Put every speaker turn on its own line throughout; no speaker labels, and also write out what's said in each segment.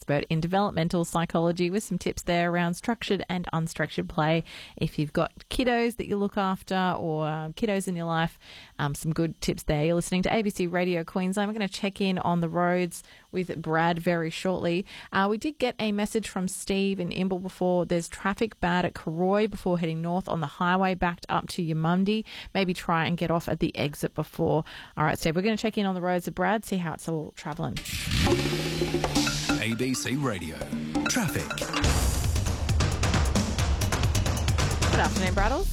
expert in developmental psychology with some tips there around structured and unstructured play. If you've got kiddos that you look after or kiddos in your life, some good tips there. You're listening to ABC Radio Queensland. We're going to check in on the roads with Brad very shortly. We did get a message from Steve in Imbil before. There's traffic bad at Koroy before heading north on the highway backed up to Yamundi. Maybe try and get off at the exit before. All right, Steve, we're going to check in on the roads with Brad, see how it's all travelling.
ABC Radio Traffic.
Good afternoon, Braddles.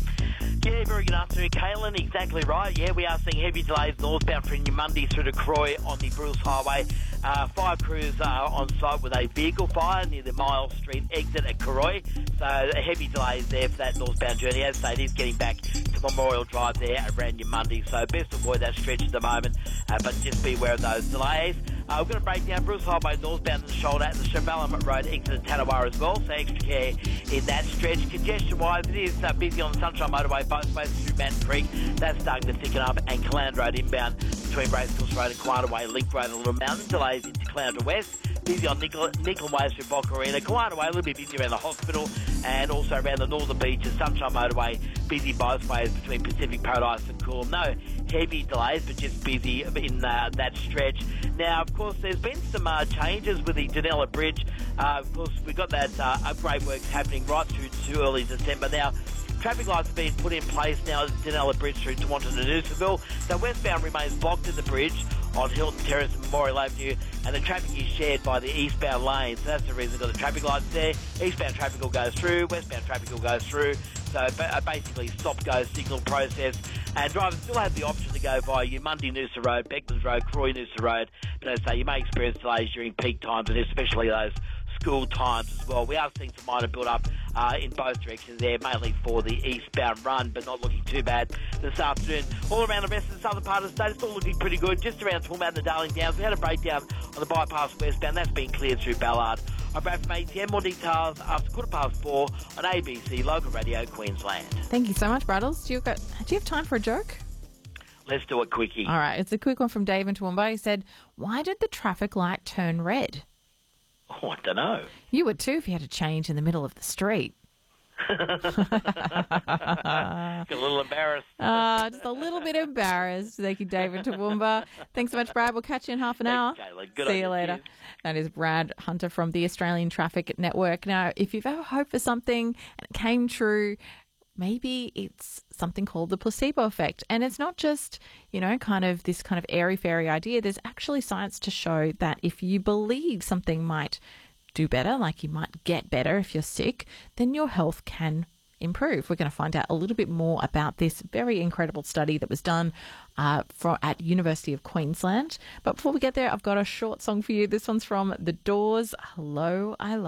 Yeah, very good afternoon, Kaylin. Exactly right. Yeah, we are seeing heavy delays northbound from Yamundi through to Croy on the Bruce Highway. Fire crews are on site with a vehicle fire near the Miles Street exit at Croy. So heavy delays there for that northbound journey. As I say, it is getting back to Memorial Drive there around Yamundi. So best avoid that stretch at the moment, but just be aware of those delays. We're going to break down Bruce Highway northbound to the shoulder and the Chevellam Road exit at Tanawara as well. So extra care in that stretch. Congestion-wise, it is busy on the Sunshine Motorway both ways through Manton Creek. That's starting to thicken up. And Calandra Road inbound between Racecourse Road and Kiwana Way, Link Road and Little Mountain. Delays into Calandra West. Busy on Nickel Way through Boca Arena. Kiwana Way a little bit busy around the hospital and also around the northern beaches. Sunshine Motorway busy both ways between Pacific Paradise and Coolum. No heavy delays, but just busy in that stretch. Now, of course, there's been some changes with the Dunella Bridge. Of course, we've got that upgrade works happening right through to early December. Now, traffic lights are being put in place now at Dunella Bridge through Tewantin and Noosaville. So westbound remains blocked in the bridge on Hilton Terrace and Memorial Avenue, and the traffic is shared by the eastbound lane. So that's the reason we've got the traffic lights there. Eastbound traffic will go through, westbound traffic will go through. So basically stop-go signal process. And drivers still have the option to go via Yamundi Noosa Road, Beckmans Road, Croy Noosa Road. But as I say, you may experience delays during peak times, and especially those school times as well. We are seeing some minor build-up in both directions there, mainly for the eastbound run, but not looking too bad this afternoon. All around the rest of the southern part of the state, it's all looking pretty good. Just around Toowoomba and the Darling Downs, we had a breakdown on the bypass westbound. That's been cleared through Ballard. I'm Brad from ATM. More details after 4:15 on ABC Local Radio Queensland.
Thank you so much, Braddles. Do you have time for a joke?
Let's do it quickie.
All right, it's a quick one from Dave in Toowoomba. He said, "Why did the traffic light turn red?"
Oh, I don't know.
You would too if you had to change in the middle of the street.
A little embarrassed.
Just a little bit embarrassed. Thank you, David Toowoomba. Thanks so much, Brad. We'll catch you in half an hour. See you later. That is Brad Hunter from the Australian Traffic Network. Now, if you've ever hoped for something and it came true, maybe it's something called the placebo effect. And it's not just, kind of this kind of airy-fairy idea. There's actually science to show that if you believe something might do better, like you might get better if you're sick, then your health can improve. We're going to find out a little bit more about this very incredible study that was done at University of Queensland. But before we get there, I've got a short song for you. This one's from The Doors, Hello, I Love